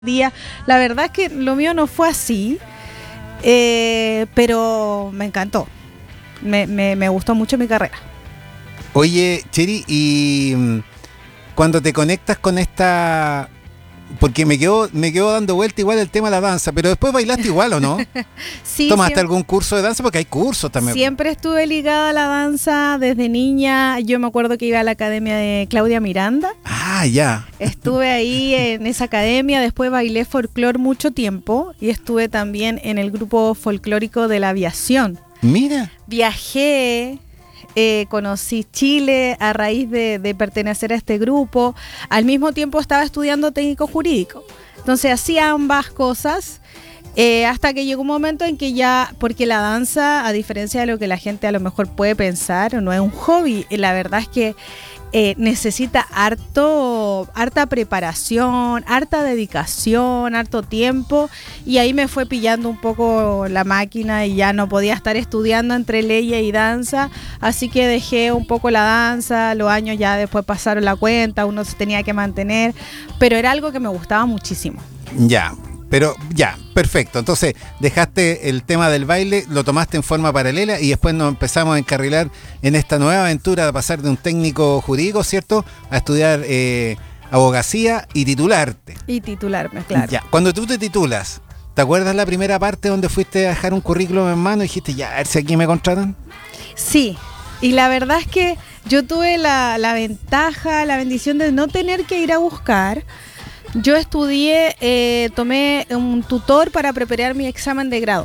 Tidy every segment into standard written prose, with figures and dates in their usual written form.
día. La verdad es que lo mío no fue así, pero me encantó. Me gustó mucho mi carrera. Oye, Cheri, y cuando te conectas con esta... Porque me quedó dando vuelta igual el tema de la danza, pero después bailaste igual, ¿o no? Sí, ¿Tomaste siempre, algún curso de danza? Porque hay cursos también. siempre estuve ligada a la danza desde niña. Yo me acuerdo que iba a la academia de Claudia Miranda. Ah, ya. Estuve ahí en esa academia, después bailé folclore mucho tiempo y estuve también en el grupo folclórico de la aviación. Mira. Viajé, conocí Chile a raíz de pertenecer a este grupo. Al mismo tiempo estaba estudiando técnico jurídico. Entonces hacía ambas cosas hasta que llegó un momento en que ya, porque la danza, a diferencia de lo que la gente a lo mejor puede pensar, no es un hobby. La verdad es que necesita harta preparación, harta dedicación, harto tiempo, y ahí me fue pillando un poco la máquina y ya no podía estar estudiando entre leyes y danza, así que dejé un poco la danza. Los años ya después pasaron la cuenta, uno se tenía que mantener, pero era algo que me gustaba muchísimo. Ya. Pero ya, perfecto. Entonces, dejaste el tema del baile, lo tomaste en forma paralela y después nos empezamos a encarrilar en esta nueva aventura de pasar de un técnico jurídico, ¿cierto?, a estudiar abogacía y titularte. Y titularme, claro. Ya, cuando tú te titulas, ¿te acuerdas la primera parte donde fuiste a dejar un currículum en mano y dijiste, ya, a ver si aquí me contratan? Sí, y la verdad es que yo tuve la ventaja, la bendición de no tener que ir a buscar. Yo estudié, tomé un tutor para preparar mi examen de grado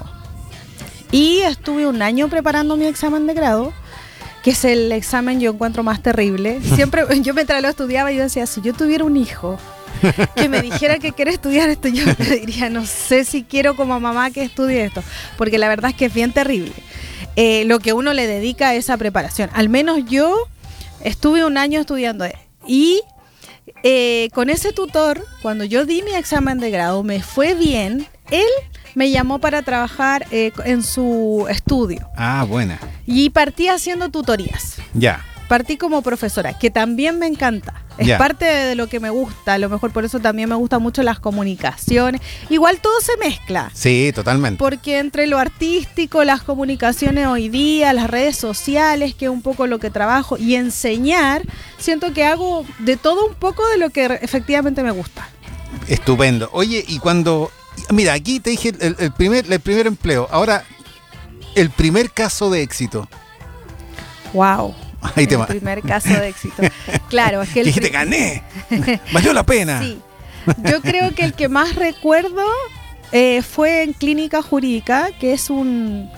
y estuve un año preparando mi examen de grado, que es el examen yo encuentro más terrible. Siempre, yo mientras lo estudiaba yo decía, si yo tuviera un hijo que me dijera que quiere estudiar esto, yo le diría, no sé si quiero como mamá que estudie esto, porque la verdad es que es bien terrible lo que uno le dedica a esa preparación. Al menos yo estuve un año estudiando y... con ese tutor, cuando yo di mi examen de grado, me fue bien. Él me llamó para trabajar en su estudio. Ah, buena. Y partí haciendo tutorías. Ya. Partí como profesora, que también me encanta. Es parte de lo que me gusta. A lo mejor por eso también me gustan mucho las comunicaciones. Igual todo se mezcla. Sí, totalmente. Porque entre lo artístico, las comunicaciones hoy día, las redes sociales, que es un poco lo que trabajo, y enseñar, siento que hago de todo un poco de lo que efectivamente me gusta. Estupendo. Oye, y cuando... Mira, aquí te dije el primer empleo. Ahora, el primer caso de éxito. Wow. Ahí te el primer caso de éxito. Claro, es que el dijiste, gané. Valió la pena. Sí. Yo creo que el que más recuerdo fue en clínica jurídica, que es un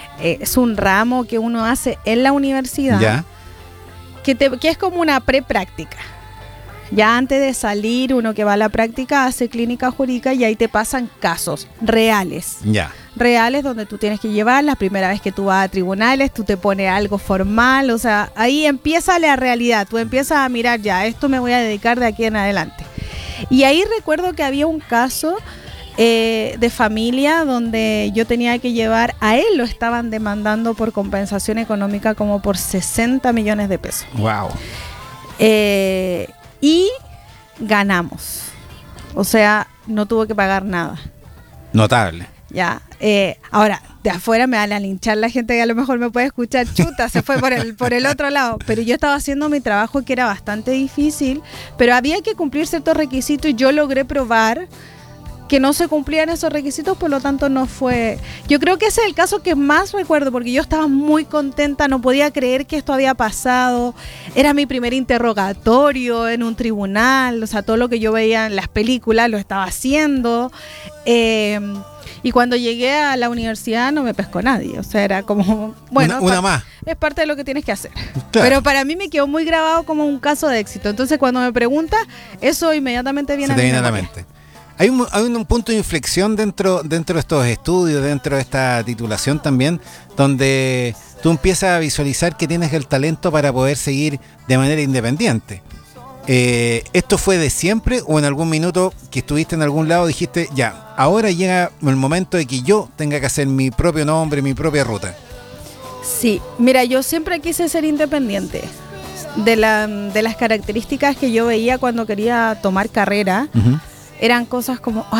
ramo que uno hace en la universidad. Ya. Que es como una prepráctica. Ya antes de salir, uno que va a la práctica hace clínica jurídica y ahí te pasan casos reales. Ya. Reales donde tú tienes que llevar. La primera vez que tú vas a tribunales, tú te pones algo formal, o sea, ahí empieza la realidad. Tú empiezas a mirar, ya, esto me voy a dedicar de aquí en adelante. Y ahí recuerdo que había un caso de familia donde yo tenía que llevar, a él lo estaban demandando por compensación económica como por 60 millones de pesos. Wow. Y ganamos. O sea, no tuvo que pagar nada. Notable. Ya. Ahora, de afuera me van a linchar la gente que a lo mejor me puede escuchar, chuta, se fue por el otro lado. Pero yo estaba haciendo mi trabajo, que era bastante difícil, pero había que cumplir ciertos requisitos y yo logré probar que no se cumplían esos requisitos, por lo tanto no fue... Yo creo que ese es el caso que más recuerdo, porque yo estaba muy contenta, no podía creer que esto había pasado. Era mi primer interrogatorio en un tribunal, o sea, todo lo que yo veía en las películas lo estaba haciendo. Y cuando llegué a la universidad no me pescó nadie, o sea, era como... Bueno, una más. Es parte de lo que tienes que hacer. Claro. Pero para mí me quedó muy grabado como un caso de éxito. Entonces cuando me preguntas, eso inmediatamente viene a mi memoria. mente. Hay un punto de inflexión dentro de estos estudios, dentro de esta titulación también, donde tú empiezas a visualizar que tienes el talento para poder seguir de manera independiente. ¿Esto fue de siempre o en algún minuto que estuviste en algún lado dijiste, ya, ahora llega el momento de que yo tenga que hacer mi propio nombre, mi propia ruta? Sí, mira, yo siempre quise ser independiente. De las características que yo veía cuando quería tomar carrera, eran cosas como,